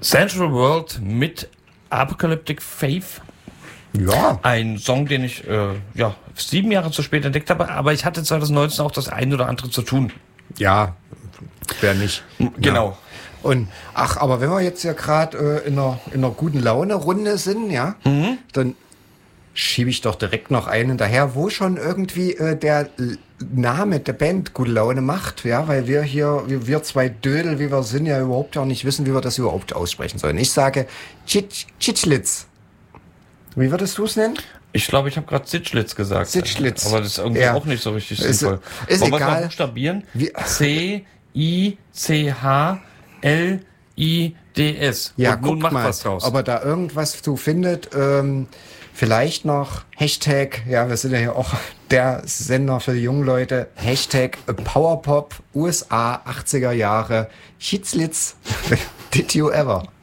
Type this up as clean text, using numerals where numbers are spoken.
Central World mit Apocalyptic Faith. Ja. Ein Song, den ich 7 Jahre zu spät entdeckt habe, aber ich hatte 2019 auch das ein oder andere zu tun. Ja, wer nicht. Genau. Ja. Und aber wenn wir jetzt ja gerade in einer guten Laune-Runde sind, ja, dann schiebe ich doch direkt noch einen hinterher, wo schon irgendwie der Name der Band Gute Laune macht, ja, weil wir zwei Dödel, wie wir sind, ja überhaupt auch nicht wissen, wie wir das überhaupt aussprechen sollen. Ich sage Tschitschlitz. Wie würdest du es nennen? Ich glaube, ich habe gerade Sitschlitz gesagt. Sitschlitz. Aber das ist irgendwie auch nicht so richtig sinnvoll. Ist Wollen wir egal. mal buchstabieren? C-I-C-H-L-I-D-S. Ja, und nun guck macht mal, was draus. ob er da irgendwas zu findet. Vielleicht noch Hashtag, ja, wir sind ja hier auch der Sender für die jungen Leute, Hashtag Powerpop USA 80er Jahre, Schitzlitz, did you ever?